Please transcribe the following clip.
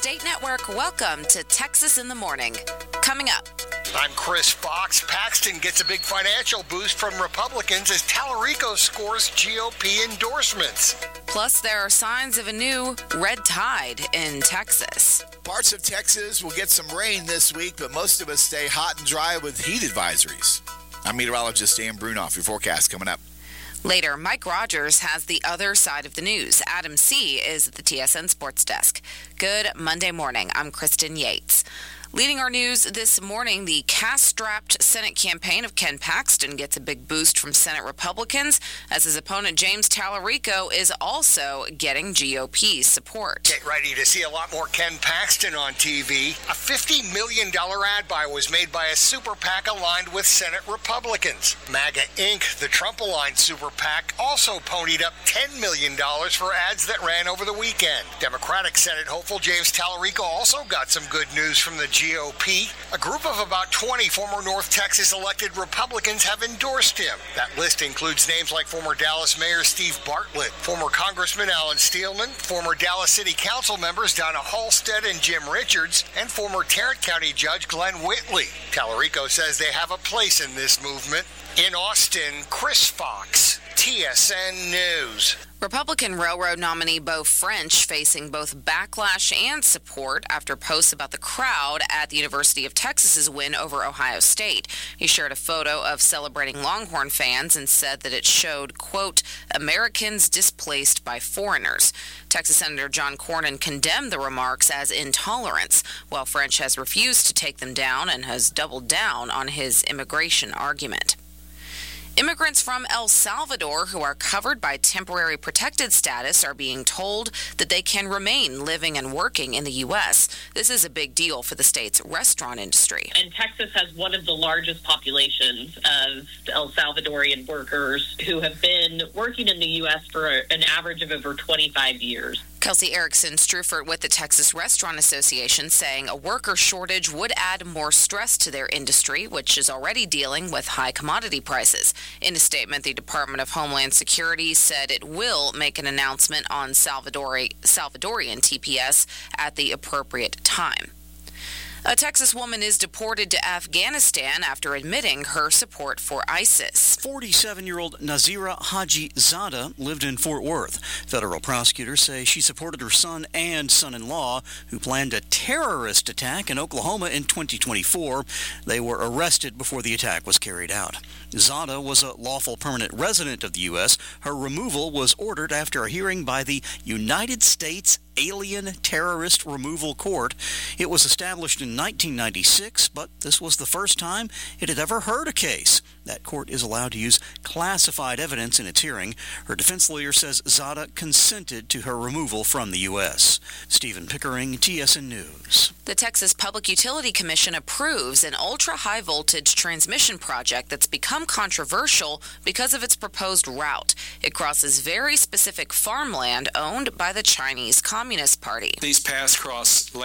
State Network, welcome to Texas in the Morning. Coming up. I'm Chris Fox. Paxton gets a big financial boost from Republicans as Tallarico scores GOP endorsements. Plus, there are signs of a new red tide in Texas. Parts of Texas will get some rain this week, but most of us stay hot and dry with heat advisories. I'm meteorologist Dan Brunoff. Your forecast coming up. Later, Mike Rogers has the other side of the news. Adam C. is at the TSN Sports Desk. Good Monday morning. I'm Kristen Yates. Leading our news this morning, the cash-strapped Senate campaign of Ken Paxton gets a big boost from Senate Republicans as his opponent James Tallarico is also getting GOP support. Get ready to see a lot more Ken Paxton on TV. A $50 million ad buy was made by a super PAC aligned with Senate Republicans. MAGA Inc., the Trump-aligned super PAC, also ponied up $10 million for ads that ran over the weekend. Democratic Senate hopeful James Tallarico also got some good news from the GOP. A group of about 20 former North Texas elected Republicans have endorsed him. That list includes names like former Dallas Mayor Steve Bartlett, former Congressman Alan Steelman, former Dallas City Council members Donna Halstead and Jim Richards, and former Tarrant County Judge Glenn Whitley. Tallarico says they have a place in this movement. In Austin, Chris Fox, TSN News. Republican railroad nominee Beau French facing both backlash and support after posts about the crowd at the University of Texas's win over Ohio State. He shared a photo of celebrating Longhorn fans and said that it showed, quote, Americans displaced by foreigners. Texas Senator John Cornyn condemned the remarks as intolerance, while French has refused to take them down and has doubled down on his immigration argument. Immigrants from El Salvador who are covered by temporary protected status are being told that they can remain living and working in the U.S. This is a big deal for the state's restaurant industry. And Texas has one of the largest populations of El Salvadorian workers who have been working in the U.S. for an average of over 25 years. Kelsey Erickson Strufert with the Texas Restaurant Association saying a worker shortage would add more stress to their industry, which is already dealing with high commodity prices. In a statement, the Department of Homeland Security said it will make an announcement on Salvadorian TPS at the appropriate time. A Texas woman is deported to Afghanistan after admitting her support for ISIS. 47-year-old Nazira Haji Zada lived in Fort Worth. Federal prosecutors say she supported her son and son-in-law who planned a terrorist attack in Oklahoma in 2024. They were arrested before the attack was carried out. Zada was a lawful permanent resident of the U.S. Her removal was ordered after a hearing by the United States Alien Terrorist Removal Court. It was established in 1996, but this was the first time it had ever heard a case. That court is allowed to use classified evidence in its hearing. Her defense lawyer says Zada consented to her removal from the U.S. Stephen Pickering, TSN News. The Texas Public Utility Commission approves an ultra-high voltage transmission project that's become controversial because of its proposed route. It crosses very specific farmland owned by the Chinese Communist Party. These paths cross